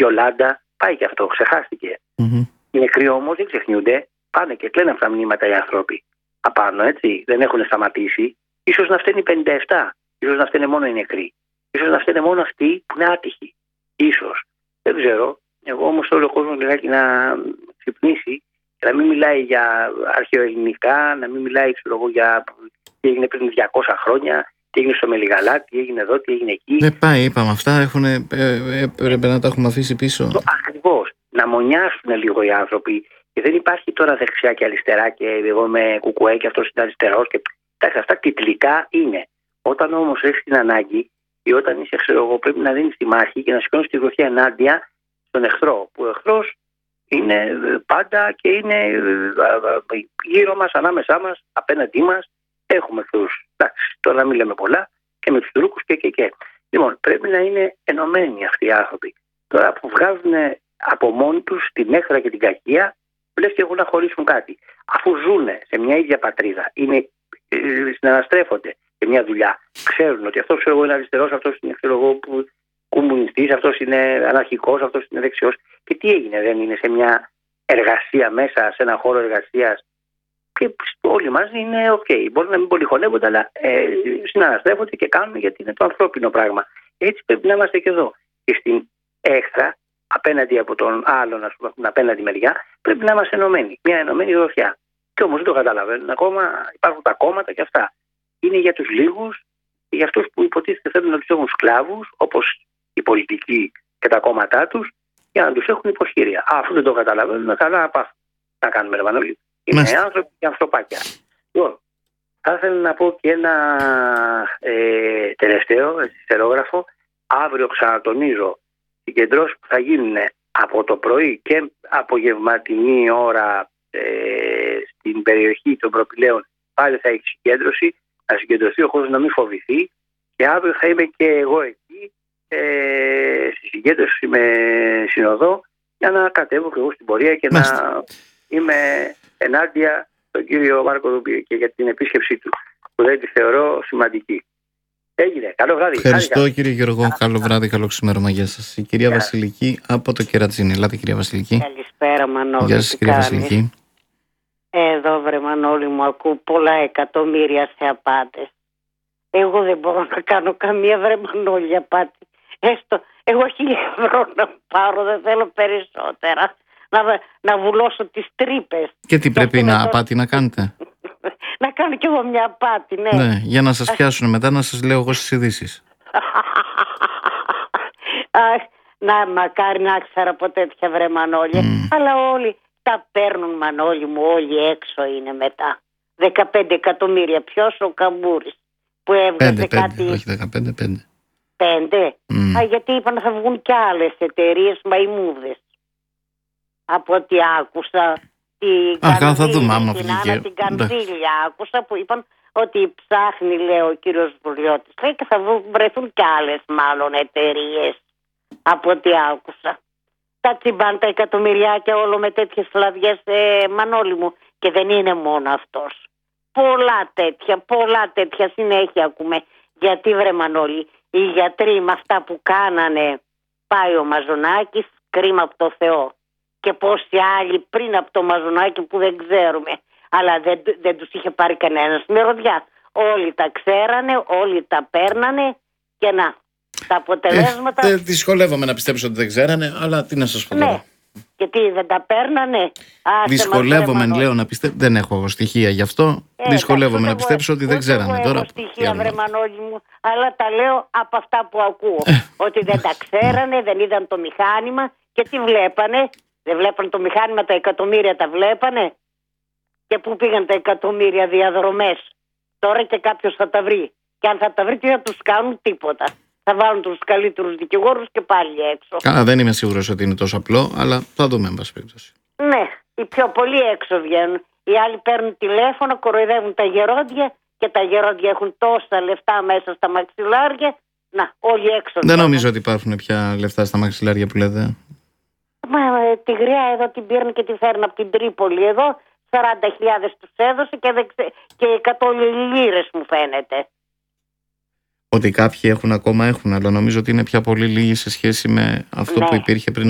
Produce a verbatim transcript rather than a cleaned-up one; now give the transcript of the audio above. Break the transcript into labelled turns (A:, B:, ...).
A: η Ολλάντα, πάει και αυτό, ξεχάστηκε.
B: Mm-hmm.
A: Οι νεκροί όμως δεν ξεχνιούνται, πάνε και κλαίνουν αυτά τα μηνύματα οι άνθρωποι. Απάνω, έτσι, δεν έχουν σταματήσει. Ίσως να φταίνει πενήντα επτά, ίσως να φταίνε μόνο οι νεκροί. Ίσως να φταίνε μόνο αυτοί που είναι άτυχοι. Ίσως. Δεν ξέρω. Εγώ όμως θέλω ο κόσμος λιγάκι να ξυπνήσει και να μην μιλάει για αρχαιοελληνικά, να μην μιλάει ξέρω εγώ, για τι έγινε πριν διακόσια χρόνια, τι έγινε στο Μελιγαλά, τι έγινε εδώ, τι έγινε εκεί.
B: Δεν πάει, είπαμε αυτά, έχουν, ε, ε, πρέπει να τα έχουμε αφήσει πίσω.
A: Ακριβώς. Να μονιάσουν λίγο οι άνθρωποι. Και δεν υπάρχει τώρα δεξιά και αριστερά και εγώ είμαι κουκουέ και αυτός είναι αριστερός. Και... Εντάξει, αυτά τυπλικά είναι. Όταν όμως έχεις την ανάγκη ή όταν είσαι, ξέρω εγώ, πρέπει να δίνεις τη μάχη και να σηκώνεις τη γροθιά ενάντια στον εχθρό. Που ο εχθρός είναι πάντα και είναι γύρω μας, ανάμεσά μας, απέναντί μας. Έχουμε εχθρούς. Εντάξει, τώρα να μην λέμε πολλά και με τους Τούρκους και και και. Λοιπόν, πρέπει να είναι ενωμένοι αυτοί οι άνθρωποι. Τώρα που βγάζουν από μόνοι τους την έχθρα και την κακία, λες και έχουν να χωρίσουν κάτι. Αφού ζουν σε μια ίδια πατρίδα, είναι, ε, συναναστρέφονται σε μια δουλειά, ξέρουν ότι αυτός ξέρω εγώ, είναι αριστερός, αυτός είναι ξέρω εγώ, που, κομμουνιστής, αυτός είναι αναρχικός, αυτός είναι δεξιός. Και τι έγινε, δεν είναι σε μια εργασία μέσα, σε ένα χώρο εργασίας. Και όλοι μαζί είναι οκ. Okay. Μπορεί να μην πολυχωνεύονται, αλλά ε, συναναστρέφονται και κάνουν γιατί είναι το ανθρώπινο πράγμα. Έτσι πρέπει να είμαστε και εδώ. Και στην έχθρα, απέναντι από τον άλλον, ας πούμε, την απέναντι μεριά, πρέπει να είμαστε ενωμένοι. Μια ενωμένη γροθιά. Και όμως δεν το καταλαβαίνουν ακόμα. Υπάρχουν τα κόμματα και αυτά. Είναι για τους λίγους και για αυτούς που υποτίθεται θέλουν να τους έχουν σκλάβους, όπως οι πολιτικοί και τα κόμματά τους, για να τους έχουν υποχείρια. Αφού δεν το καταλαβαίνουν, καλά να πάθουν. Να κάνουμε ρεβανόλοι. Είναι Μες... άνθρωποι και ανθρωπάκια. Λοιπόν, θα ήθελα να πω και ένα ε, τελευταίο στερόγραφο. Αύριο ξανατονίζω συγκεντρώσεις που θα γίνουν από το πρωί και απογευματινή ώρα ε, στην περιοχή των Προπηλαίων. Πάλι θα έχει συγκέντρωση, να συγκεντρωθεί ο κόσμος να μην φοβηθεί και αύριο θα είμαι και εγώ εκεί ε, στη συγκέντρωση με συνοδό για να κατέβω και εγώ στην πορεία και Μάλιστα. να είμαι ενάντια στον κύριο Μάρκο Ρούμπιο και για την επίσκεψή του που δεν τη θεωρώ σημαντική. Έγινε. Καλό βράδυ.
B: Ευχαριστώ Άρικα. Κύριε Γιώργο. Άρικα. Καλό βράδυ, καλό ξημέρωμα. Γεια σας. Η κυρία Γεια. Βασιλική από το Κερατσίνι. Ελάτε κυρία Βασιλική.
C: Καλησπέρα Μανώλη.
B: Γεια σας κυρία Βασιλική.
C: Εδώ βρε Μανώλη μου ακούω πολλά εκατομμύρια σε απάτες. Εγώ δεν μπορώ να κάνω καμία βρε Μανώλη απάτη. Έστω εγώ χίλια ευρώ να πάρω, δεν θέλω περισσότερα. Να, να βουλώσω τις τρύπες.
B: Και τι πρέπει να απάτη να κάνετε?
C: Να κάνω κι εγώ μια απάτη, ναι.
B: Ναι, για να σας πιάσουν μετά να σας λέω εγώ στις ειδήσεις.
C: Να, μακάρι να ξέρα από τέτοια βρε Μανώλη. Mm. Αλλά όλοι τα παίρνουν Μανώλη μου, όλοι έξω είναι μετά. δεκαπέντε εκατομμύρια, ποιος ο Καμπούρης που έβγαζε
B: πέντε,
C: κάτι...
B: πέντε, όχι δεκαπέντε, πέντε.
C: Πέντε. Mm. Α, γιατί είπαν θα βγουν κι άλλες εταιρείες μαϊμούδες. Από ό,τι άκουσα...
B: Αχ, Κανδύλια, θα δούμε άμα
C: την
B: βγήκε.
C: Άννα την Κανδύλια άκουσα που είπαν ότι ψάχνει, λέει ο κύριος Βουλιώτης. Λέει και θα βρεθούν κι άλλες μάλλον εταιρείες από ό,τι άκουσα. Τα τσιμπάν τα εκατομμυριάκια όλο με τέτοιες φλαδιές ε, Μανώλη μου. Και δεν είναι μόνο αυτός. Πολλά τέτοια, πολλά τέτοια συνέχεια ακούμε. Γιατί βρε Μανώλη, οι γιατροί με αυτά που κάνανε πάει ο Μαζονάκης, κρίμα από το Θεό. Και πόσοι άλλοι πριν από το Μαζονάκι που δεν ξέρουμε. Αλλά δεν, δεν τους είχε πάρει κανένας μυρωδιά. Όλοι τα ξέρανε, όλοι τα παίρνανε και να, τα αποτελέσματα...
B: Ε, δυσκολεύομαι να πιστέψω ότι δεν ξέρανε, αλλά τι να σας πω τώρα.
C: Ναι. Και τι, δεν τα παίρνανε.
B: Δυσκολεύομαι, λέω, να πιστέψω. Δεν έχω στοιχεία γι' αυτό. Ε, δυσκολεύομαι να πιστέψω ότι δεν ξέρανε.
C: Δεν
B: τώρα,
C: έχω στοιχεία, βρε Μανώλη μου, αλλά τα λέω από αυτά που ακούω. Ε. Ότι δεν τα ξέρανε, δεν είδαν το μηχάνημα και τι βλέπανε. Δεν βλέπαν το μηχάνημα, τα εκατομμύρια τα βλέπανε. Και πού πήγαν τα εκατομμύρια διαδρομές. Τώρα και κάποιος θα τα βρει. Και αν θα τα βρει, τι θα τους κάνουν? Τίποτα. Θα βάλουν τους καλύτερους δικηγόρους και πάλι έξω.
B: Καλά, δεν είμαι σίγουρος ότι είναι τόσο απλό, αλλά θα δούμε εν πάση περιπτώσει.
C: Ναι, οι πιο πολλοί έξω βγαίνουν. Οι άλλοι παίρνουν τηλέφωνο, κοροϊδεύουν τα γερόντια και τα γερόντια έχουν τόσα λεφτά μέσα στα μαξιλάρια. Να, όλοι έξω.
B: Δεν βγαίνουν. Νομίζω ότι υπάρχουν πια λεφτά στα μαξιλάρια που λέτε.
C: Μα τη γριά εδώ την πήραν και τη φέρνουν από την Τρίπολη εδώ. σαράντα χιλιάδες τους έδωσε και, δεξε... και εκατό λίρες μου φαίνεται.
B: Ότι κάποιοι έχουν ακόμα έχουν, αλλά νομίζω ότι είναι πια πολύ λίγοι σε σχέση με αυτό ναι. που υπήρχε πριν.